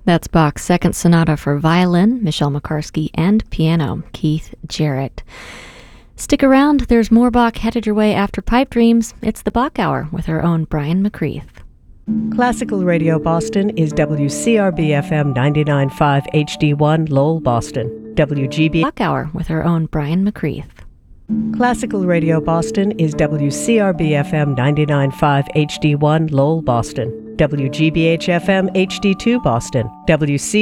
That's Bach's Second Sonata for violin, Michelle McCarskey, and piano, Keith Jarrett. Stick around, there's more Bach headed your way after Pipe Dreams. It's the Bach Hour with our own Brian McCreath. Classical Radio Boston is WCRB-FM 99.5 HD1 Lowell, Boston. WGB Bach Hour with our own Brian McCreath. Classical Radio Boston is WCRB-FM 99.5 HD1 Lowell, Boston. WGBH-FM HD2 Boston. WC